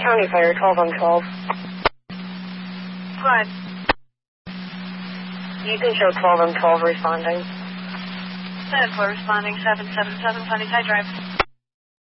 County Fire, 12 on 12. Go ahead. You can show 12 on 12 responding. 10-4 responding, 777 Sunnyside Drive.